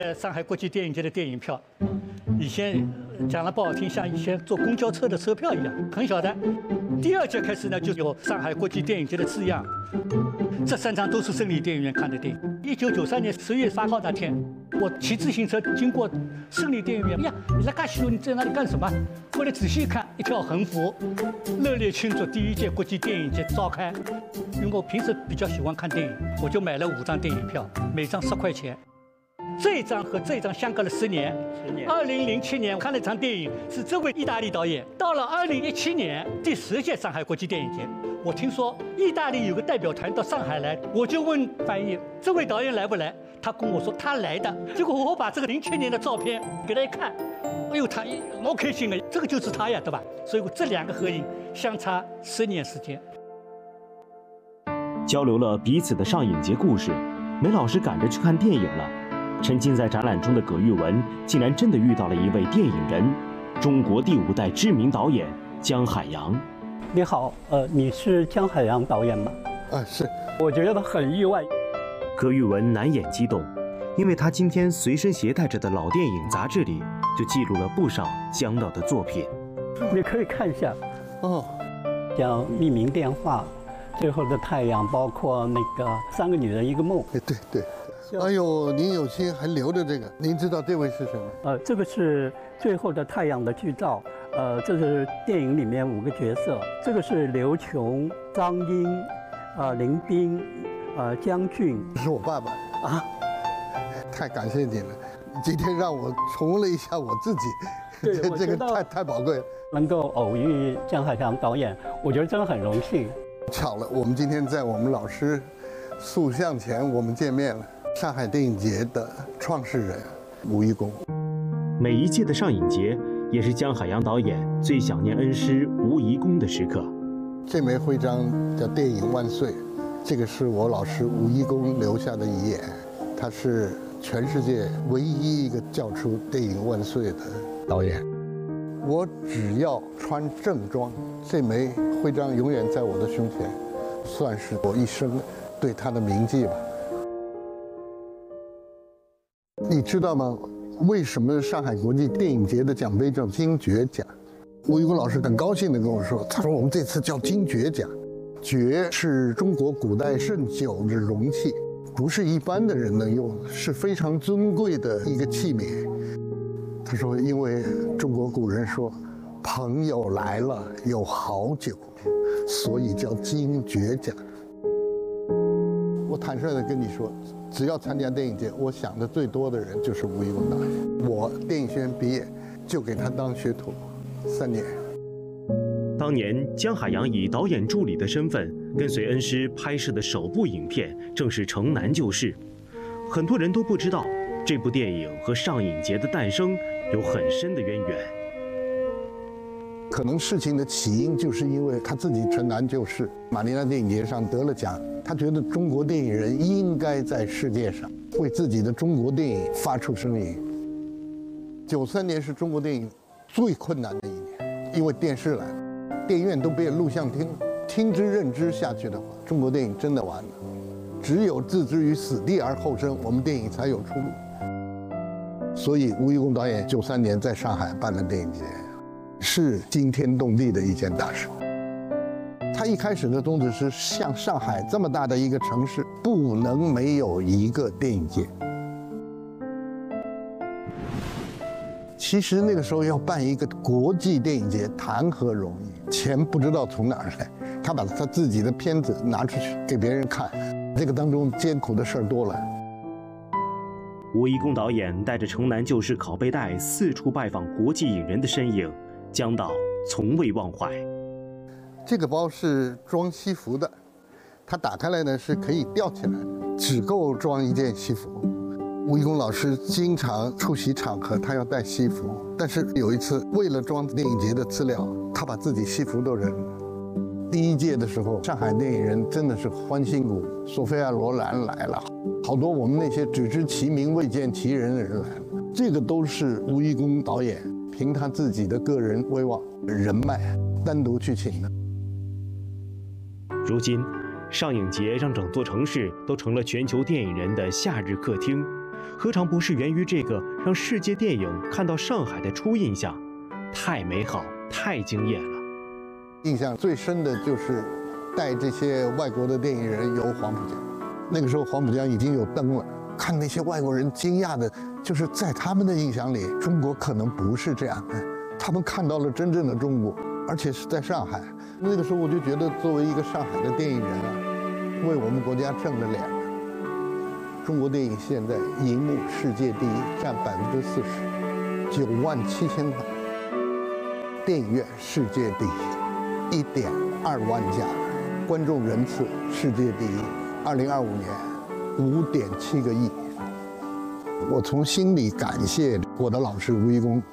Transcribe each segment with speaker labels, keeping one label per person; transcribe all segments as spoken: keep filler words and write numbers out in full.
Speaker 1: 呃，上海国际电影节的电影票，以前讲了不好听，像以前坐公交车的车票一样，很小的。第二届开始呢，就有上海国际电影节的字样。这三场都是胜利电影院看的电影。一九九三年十月八号那天，我骑自行车经过胜利电影院，哎呀，你在干西路，你在那里干什么？后来仔细一看，一条横幅，热烈庆祝第一届国际电影节召开。因为我平时比较喜欢看电影，我就买了五张电影票，每张十块钱。这一张和这一张相隔了十年。十年。二零零七年看了一场电影，是这位意大利导演。到了二零一七年第十届上海国际电影节，我听说意大利有个代表团到上海来，我就问翻译这位导演来不来？他跟我说他来的。结果我把这个零七年的照片给他一看，哎呦，他好开心啊！这个就是他呀，对吧？所以我这两个合影相差十年时间。
Speaker 2: 交流了彼此的上影节故事，梅老师赶着去看电影了。沉浸在展览中的葛玉文，竟然真的遇到了一位电影人，中国第五代知名导演姜海洋。
Speaker 3: 你好，呃，你是姜海洋导演吗？
Speaker 4: 啊，是。
Speaker 3: 我觉得很意外。
Speaker 2: 葛玉文难掩激动，因为他今天随身携带着的老电影杂志里，就记录了不少姜导的作品。
Speaker 3: 你可以看一下，
Speaker 4: 哦，
Speaker 3: 像《匿名电话》、《最后的太阳》，包括那个《三个女人一个梦》。
Speaker 4: 哎，对对。哎呦，您有心还留着这个，您知道这位是什么？
Speaker 3: 呃，这个是《最后的太阳》的剧照，呃，这是电影里面五个角色，这个是刘琼、张英、呃林彬、呃姜俊。
Speaker 4: 这是我爸爸啊，太感谢你了，今天让我重温了一下我自己，这这个太太宝贵了。
Speaker 3: 能够偶遇姜海洋导演，我觉得真的很荣幸。
Speaker 4: 巧了，我们今天在我们老师塑像前我们见面了。上海电影节的创始人吴贻弓。
Speaker 2: 每一届的上影节也是姜海洋导演最想念恩师吴贻弓的时刻。
Speaker 4: 这枚徽章叫“电影万岁”，这个是我老师吴贻弓留下的遗言。他是全世界唯一一个叫出“电影万岁”的导演。我只要穿正装，这枚徽章永远在我的胸前，算是我一生对他的铭记吧。你知道吗？为什么上海国际电影节的奖杯叫金爵奖？吴贻弓老师很高兴地跟我说，他说我们这次叫金爵奖，爵是中国古代盛酒的容器，不是一般的人能用，是非常尊贵的一个器皿。他说，因为中国古人说，朋友来了有好酒，所以叫金爵奖。我坦率地跟你说，只要参加电影节，我想的最多的人就是吴贻弓导演。我电影学院毕业，就给他当学徒，三年。
Speaker 2: 当年姜海洋以导演助理的身份跟随恩师拍摄的首部影片，正是《城南旧事》。很多人都不知道，这部电影和上影节的诞生有很深的渊源。
Speaker 4: 可能事情的起因就是因为他自己城南旧事，马尼拉电影节上得了奖，他觉得中国电影人应该在世界上为自己的中国电影发出声音。九三年是中国电影最困难的一年，因为电视来了，电影院都变录像厅了，听之任之下去的话，中国电影真的完了。只有置之于死地而后生，我们电影才有出路。所以吴贻弓导演九三年在上海办了电影节，是惊天动地的一件大事。他一开始的宗旨是，像上海这么大的一个城市，不能没有一个电影节。其实那个时候要办一个国际电影节，谈何容易？钱不知道从哪儿来，他把他自己的片子拿出去给别人看，这个当中艰苦的事儿多了。
Speaker 2: 吴贻弓导演带着《城南旧事》拷贝带四处拜访国际影人的身影，姜导从未忘怀。
Speaker 4: 这个包是装西服的，它打开来呢是可以吊起来的，只够装一件西服。吴贻弓老师经常出席场合，他要带西服，但是有一次为了装电影节的资料，他把自己西服都扔了。第一届的时候，上海电影人真的是欢欣鼓舞，索菲亚·罗兰来了，好多我们那些只知其名未见其人的人来了，这个都是吴贻弓导演凭他自己的个人威望、人脉单独去请的。
Speaker 2: 如今，上影节让整座城市都成了全球电影人的夏日客厅。 何尝不是源于这个让世界电影看到上海的初印象？太美好，太惊艳了。
Speaker 4: 印象最深的就是带这些外国的电影人游黄浦江，那个时候黄浦江已经有灯了，看那些外国人惊讶的，就是在他们的印象里，中国可能不是这样的，他们看到了真正的中国，而且是在上海。那个时候我就觉得，作为一个上海的电影人啊，为我们国家挣了脸。中国电影现在银幕世界第一，占百分之四十，九万七千万。电影院世界第一，一点二万家，观众人次世界第一。二零二五年，五点七个亿。我从心里感谢我的老师吴贻弓。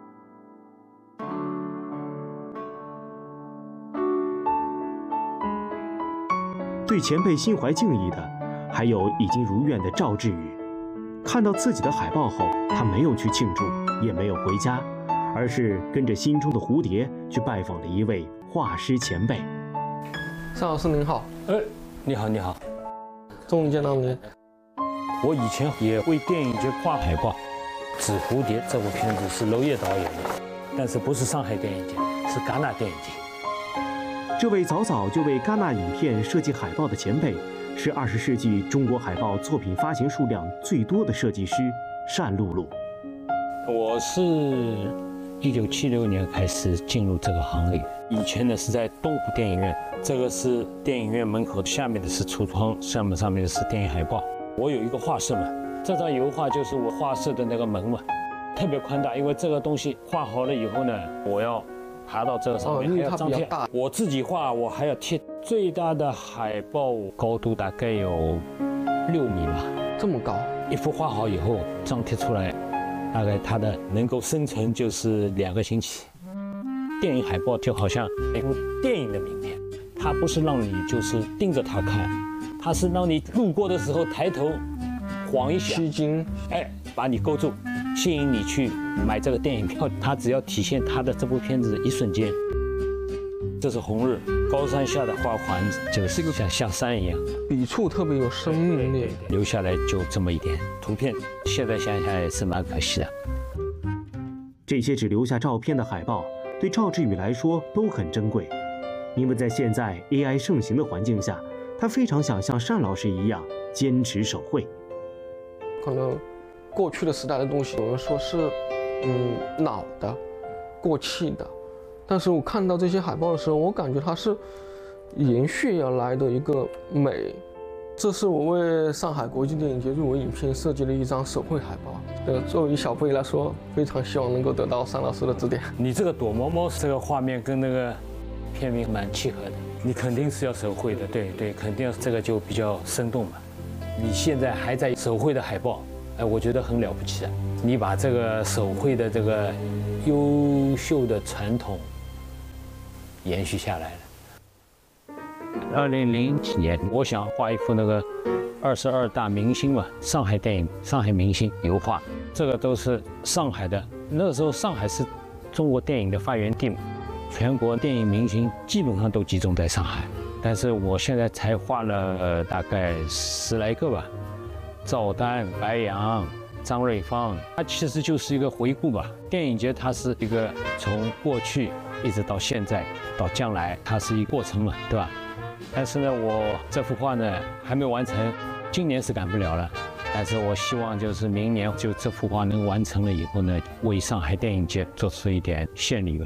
Speaker 2: 对前辈心怀敬意的，还有已经如愿的赵志宇。看到自己的海报后，他没有去庆祝，也没有回家，而是跟着心中的蝴蝶去拜访了一位画师前辈。
Speaker 5: 尚老师您好。
Speaker 6: 哎，你好，你好，
Speaker 5: 终于见到您。
Speaker 6: 我以前也为电影节画海报，《纸蝴蝶》这部片子是娄烨导演的，但是不是上海电影节，是戛纳电影节。
Speaker 2: 这位早早就为戛纳影片设计海报的前辈，是二十世纪中国海报作品发行数量最多的设计师单露露。
Speaker 6: 我是一九七六年开始进入这个行业，以前呢是在东湖电影院，这个是电影院门口，下面的是橱窗，上面上面的是电影海报。我有一个画室嘛，这张油画就是我画室的那个门嘛，特别宽大，因为这个东西画好了以后呢，我要爬到这个上面，
Speaker 5: 哦、
Speaker 6: 还要张贴。我自己画，我还要贴。最大的海报高度大概有六米吧，
Speaker 5: 这么高。
Speaker 6: 一幅画好以后，张贴出来，大概它的能够生成就是两个星期。电影海报就好像一部电影的名片，它不是让你就是盯着它看，它是让你路过的时候抬头晃一下，
Speaker 5: 吸睛，
Speaker 6: 哎，把你勾住，吸引你去买这个电影票。它只要体现它的这部片子一瞬间。这是红日，高山下的花环，就是像下山一样，
Speaker 5: 笔触特别有生命力，
Speaker 6: 留下来就这么一点图片，现在想想也是蛮可惜的。
Speaker 2: 这些只留下照片的海报，对赵志宇来说都很珍贵，因为在现在 A I 盛行的环境下，他非常想像单老师一样坚持手绘。
Speaker 5: 可能过去的时代的东西，有人说是嗯老的、过气的。但是我看到这些海报的时候，我感觉它是延续而来的一个美。这是我为上海国际电影节入围影片设计的一张手绘海报。呃，作为小辈来说，非常希望能够得到单老师的指点。
Speaker 6: 你这个躲猫猫这个画面跟那个片名蛮契合的，你肯定是要手绘的，对对，肯定这个就比较生动嘛。你现在还在手绘的海报，哎，我觉得很了不起的。你把这个手绘的这个优秀的传统延续下来了。二零零几年，我想画一幅那个二十二大明星嘛，上海电影、上海明星油画，这个都是上海的。那个时候上海是中国电影的发源地嘛，全国电影明星基本上都集中在上海。但是我现在才画了、呃、大概十来个吧，赵丹、白杨、张瑞芳，它其实就是一个回顾吧。电影节它是一个从过去一直到现在到将来，它是一个过程嘛，对吧？但是呢，我这幅画呢还没完成，今年是赶不了了。但是我希望就是明年就这幅画能完成了以后呢，为上海电影节做出一点献礼吧。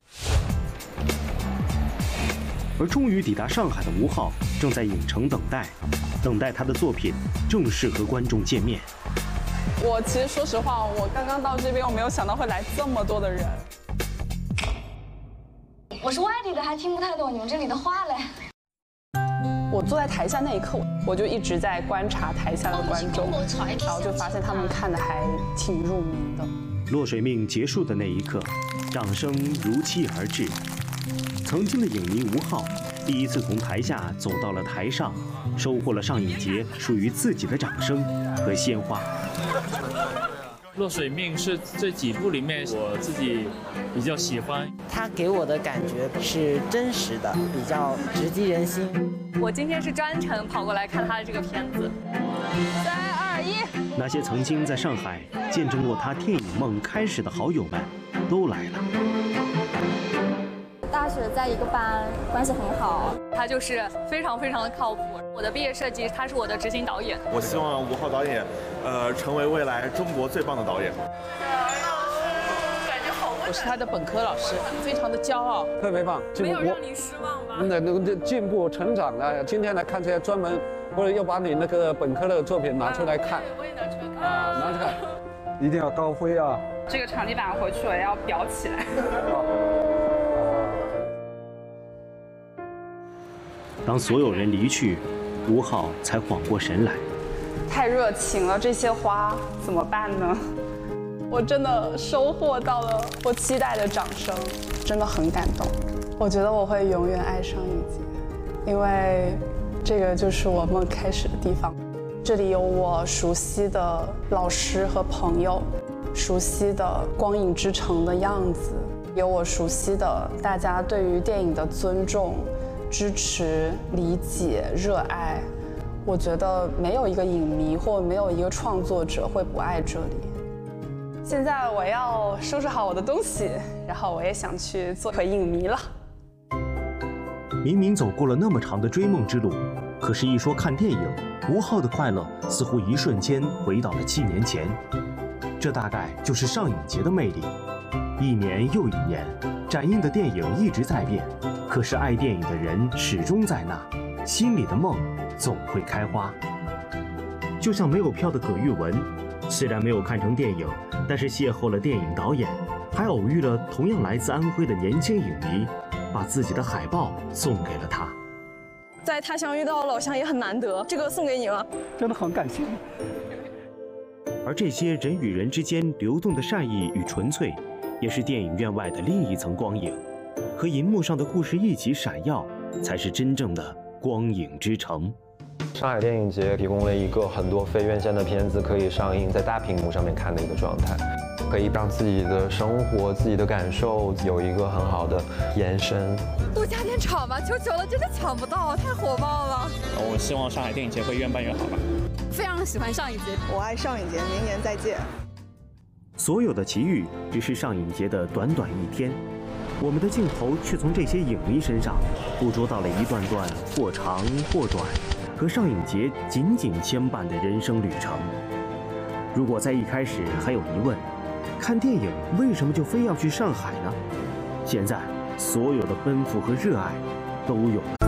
Speaker 2: 而终于抵达上海的吴昊正在影城等待，等待他的作品正式和观众见面。
Speaker 7: 我其实说实话，我刚刚到这边，我没有想到会来这么多的人。
Speaker 8: 我是外地的，还听不太懂你们这里的话嘞。
Speaker 7: 我坐在台下那一刻，我就一直在观察台下的观众，然后就发现他们看的还挺入迷的。
Speaker 2: 落水命结束的那一刻，掌声如期而至。曾经的影迷吴昊，第一次从台下走到了台上，收获了上影节属于自己的掌声和鲜花。
Speaker 9: 落水命是这几部里面我自己比较喜欢，
Speaker 10: 它给我的感觉是真实的，比较直击人心。
Speaker 11: 我今天是专程跑过来看他的这个片子。
Speaker 7: 三二
Speaker 11: 打一。
Speaker 2: 那些曾经在上海见证过他电影梦开始的好友们，都来了。
Speaker 12: 大学在一个班，关系很好。
Speaker 11: 他就是非常非常的靠谱。我的毕业设计，他是我的执行导演。
Speaker 13: 我希望吴昊导演，呃，成为未来中国最棒的导演。
Speaker 14: 我是他的本科老师，非常的骄傲，
Speaker 15: 特别棒。
Speaker 11: 没有让你失望吧？
Speaker 15: 那那个进步成长了。今天来看这些，专门或者要把你那个本科的作品拿出来看。
Speaker 11: 我也拿出来看
Speaker 15: 啊，拿出来，一定要高飞啊！
Speaker 11: 这个场地板回去我要裱起来。
Speaker 2: 当所有人离去，吴昊才缓过神来。
Speaker 7: 太热情了，这些花怎么办呢？我真的收获到了我期待的掌声，真的很感动。我觉得我会永远爱上影节，因为这个就是我梦开始的地方。这里有我熟悉的老师和朋友，熟悉的光影之城的样子，有我熟悉的大家对于电影的尊重、支持、理解、热爱。我觉得没有一个影迷或没有一个创作者会不爱这里。现在我要收拾好我的东西，然后我也想去做回影迷了。
Speaker 2: 明明走过了那么长的追梦之路，可是，一说看电影，吴昊的快乐似乎一瞬间回到了七年前。这大概就是上影节的魅力。一年又一年，展映的电影一直在变，可是爱电影的人始终在那，心里的梦总会开花。就像没有票的葛玉文，虽然没有看成电影，但是邂逅了电影导演，还偶遇了同样来自安徽的年轻影迷，把自己的海报送给了他。
Speaker 11: 在他乡遇到老乡也很难得，这个送给你了，
Speaker 3: 真的很感谢。
Speaker 2: 而这些人与人之间流动的善意与纯粹，也是电影院外的另一层光影，和银幕上的故事一起闪耀，才是真正的光影之城。
Speaker 16: 上海电影节提供了一个很多非院线的片子可以上映在大屏幕上面看的一个状态，可以让自己的生活、自己的感受有一个很好的延伸。
Speaker 11: 多加点场吧，求求了，真的抢不到，太火爆了。
Speaker 9: 我希望上海电影节会越办越好吧。
Speaker 11: 非常喜欢上影节，
Speaker 17: 我爱上影节，明年再见。
Speaker 2: 所有的奇遇只是上影节的短短一天，我们的镜头却从这些影迷身上捕捉到了一段段或长或短和上影节紧紧牵绊的人生旅程。如果在一开始还有疑问，看电影为什么就非要去上海呢？现在所有的奔赴和热爱都有了